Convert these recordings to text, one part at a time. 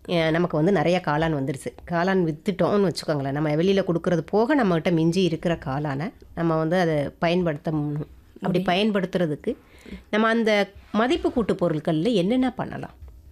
நமக்கு வந்து நிறைய காளான் வந்துடுச்சு. காளான் விற்றுட்டோம்னு வச்சுக்கோங்களேன், நம்ம வெளியில் கொடுக்கறது போக நம்மகிட்ட மிஞ்சி இருக்கிற காளானை நம்ம வந்து அதை அப்படி பயன்படுத்துறதுக்கு நம்ம அந்த மதிப்பு கூட்டு பொருட்களில் என்னென்ன பண்ணலாம்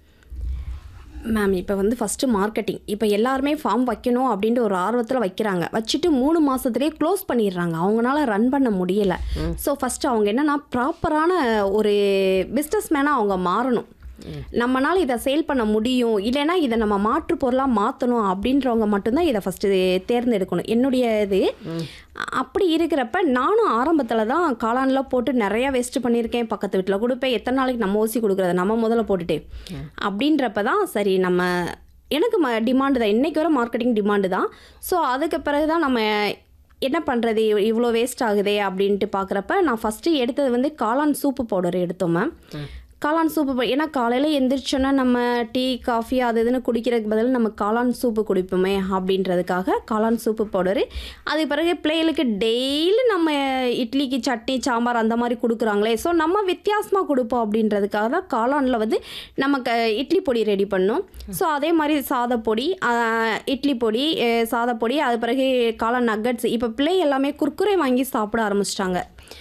மேம்? இப்போ வந்து ஃபஸ்ட்டு மார்க்கெட்டிங். இப்போ எல்லாருமே ஃபார்ம் வைக்கணும் அப்படின்ற ஒரு ஆர்வத்தில் வைக்கிறாங்க. வச்சுட்டு 3 மாதத்துலேயே க்ளோஸ் பண்ணிடுறாங்க. அவங்களால ரன் பண்ண முடியலை. ஸோ ஃபஸ்ட்டு அவங்க என்னென்னா ப்ராப்பரான ஒரு பிஸ்னஸ் மேனாக அவங்க மாறணும். நம்மளால் இதை சேல் பண்ண முடியும், இல்லைன்னா இதை நம்ம மாற்று பொருளாக மாற்றணும் அப்படின்றவங்க மட்டும்தான் இதை ஃபஸ்ட்டு தேர்ந்தெடுக்கணும். என்னுடைய இது அப்படி இருக்கிறப்ப நானும் ஆரம்பத்தில் தான் காளான்லாம் போட்டு நிறையா வேஸ்ட்டு பண்ணியிருக்கேன். பக்கத்து வீட்டில் கொடுப்பேன். எத்தனை நாளைக்கு நம்ம ஊசி கொடுக்குறத, நம்ம முதல்ல போட்டுட்டு அப்படின்றப்ப தான் சரி நம்ம எனக்கு டிமாண்டு தான், இன்றைக்கி வர மார்க்கெட்டிங் டிமாண்டு தான். ஸோ அதுக்கு பிறகு தான் நம்ம என்ன பண்ணுறது, இவ்வளோ வேஸ்ட் ஆகுதே அப்படின்ட்டு பார்க்குறப்ப நான் ஃபஸ்ட்டு எடுத்தது வந்து காளான் சூப்பு பவுடர் எடுத்தோம் மேம். காளான் சூப்பு ஏன்னா காலையில் எந்திரிச்சோன்னா நம்ம டீ காஃபி அது இதுன்னு குடிக்கிறதுக்கு பதில் நம்ம காளான் சூப்பு குடிப்போமே அப்படின்றதுக்காக காளான் சூப்பு பவுடரு. அதுக்கு பிறகு பிள்ளைகளுக்கு டெய்லி நம்ம இட்லிக்கு சட்னி சாம்பார் அந்த மாதிரி கொடுக்குறாங்களே, ஸோ நம்ம வித்தியாசமாக கொடுப்போம் அப்படின்றதுக்காக தான் காளானில் வந்து நமக்கு இட்லி பொடி ரெடி பண்ணோம். ஸோ அதே மாதிரி சாதப்பொடி, இட்லி பொடி, சாதப்பொடி, அது பிறகு காளான் நக்கட்ஸ். இப்போ பிள்ளை எல்லாமே குர்குரே வாங்கி சாப்பிட ஆரம்பிச்சிட்டாங்க,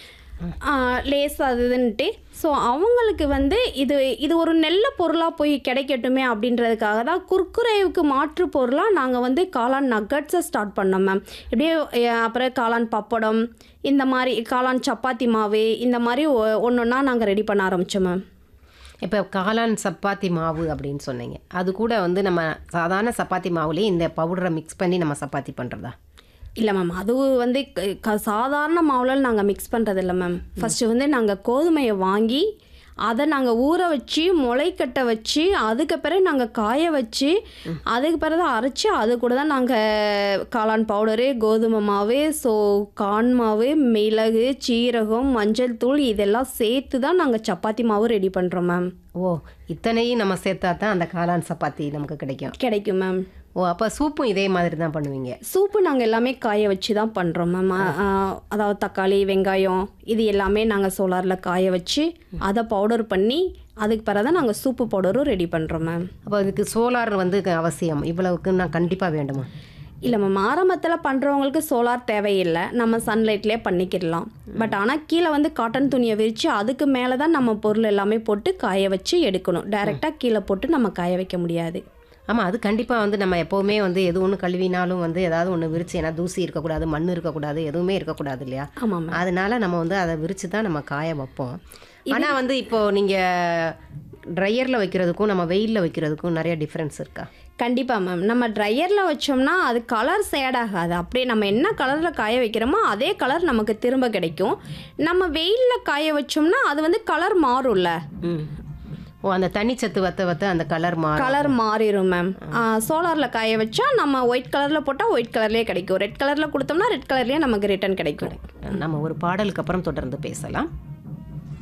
லேஸ் அது இதுன்ட்டு. ஸோ அவங்களுக்கு வந்து இது ஒரு நல்ல பொருளாக போய் கிடைக்கட்டுமே அப்படின்றதுக்காக தான் குர்குரேவுக்கு மாற்று பொருளாக நாங்கள் வந்து காளான் நக்கட்ஸை ஸ்டார்ட் பண்ணோம் மேம். இப்படியே அப்புறம் காளான் பப்படம், இந்த மாதிரி காளான் சப்பாத்தி மாவு, இந்த மாதிரி ஒன்றா நாங்கள் ரெடி பண்ண ஆரம்பித்தோம் மேம். இப்போ காளான் சப்பாத்தி மாவு அப்படின்னு சொன்னீங்க, அது கூட வந்து நம்ம சாதாரண சப்பாத்தி மாவுலேயே இந்த பவுடரை மிக்ஸ் பண்ணி நம்ம சப்பாத்தி பண்ணுறதா? இல்லை மேம், அது வந்து சாதாரண மாவுல நாங்கள் மிக்ஸ் பண்ணுறது இல்லை மேம். ஃபஸ்ட்டு வந்து நாங்கள் கோதுமையை வாங்கி அதை நாங்கள் ஊற வச்சு முளைக்கட்ட வச்சு அதுக்கு பிறகு நாங்கள் காய வச்சு அதுக்கு பிறகு தான் அரைச்சி அது கூட தான் நாங்கள் காளான் பவுடரு, கோதுமை மாவு, கார்ன் மாவு, மிளகு, சீரகம், மஞ்சள் தூள் இதெல்லாம் சேர்த்து தான் நாங்கள் சப்பாத்தி மாவு ரெடி பண்ணுறோம் மேம். ஓ, இத்தனையும் நம்ம சேர்த்தா தான் அந்த காளான் சப்பாத்தி நமக்கு கிடைக்கும் மேம். ஓ, அப்போ சூப்பும் இதே மாதிரி தான் பண்ணுவீங்க? சூப்பு நாங்கள் எல்லாமே காய வச்சு தான் பண்ணுறோம் மேம். அதாவது தக்காளி, வெங்காயம் இது எல்லாமே நாங்கள் சோலாரில் காய வச்சு அதை பவுடர் பண்ணி அதுக்கு பிறகு தான் நாங்கள் சூப்பு பவுடரும் ரெடி பண்ணுறோம் மேம். அப்போ அதுக்கு சோலார் வந்து அவசியம், இவ்வளவுக்கு நான் கண்டிப்பாக வேண்டுமா? இல்லை மேம், ஆரம்பத்தில் பண்ணுறவங்களுக்கு சோலார் தேவையில்லை, நம்ம சன்லைட்லேயே பண்ணிக்கிடலாம். பட் ஆனால் கீழே வந்து காட்டன் துணியை விரித்து அதுக்கு மேலே தான் நம்ம பொருள் எல்லாமே போட்டு காய வச்சு எடுக்கணும். டைரெக்டாக கீழே போட்டு நம்ம காய வைக்க முடியாது. ஆமாம், அது கண்டிப்பாக வந்து நம்ம எப்போவுமே வந்து எது ஒன்று கழுவினாலும் வந்து ஏதாவது ஒன்று விரிச்சு, ஏன்னா தூசி இருக்கக்கூடாது, மண் இருக்கக்கூடாது, எதுவுமே இருக்கக்கூடாது இல்லையா? ஆமாம். அதனால நம்ம வந்து அதை விரித்து தான் நம்ம காய வைப்போம். ஆனால் வந்து இப்போது நீங்கள் ட்ரையரில் வைக்கிறதுக்கும் நம்ம வெயிலில் வைக்கிறதுக்கும் நிறைய டிஃப்ரென்ஸ் இருக்கா? கண்டிப்பாக மேம். நம்ம ட்ரையரில் வச்சோம்னா அது கலர் சேட் ஆகாது. அப்படியே நம்ம என்ன கலரில் காய வைக்கிறோமோ அதே கலர் நமக்கு திரும்ப கிடைக்கும். நம்ம வெயிலில் காய வச்சோம்னா அது வந்து கலர் மாறும்ல. ஓ, அந்த தண்ணிச்சத்து வத்த அந்த கலர் மாறிடும் மேம். சோலாரில் காய வச்சா நம்ம ஒயிட் கலரில் போட்டால் ஒயிட் கலர்லேயே கிடைக்கும், ரெட் கலரில் கொடுத்தோம்னா ரெட் கலர்லேயே நமக்கு ரிட்டர்ன் கிடைக்கும். நம்ம ஒரு பாடலுக்கு அப்புறம் தொடர்ந்து பேசலாம்.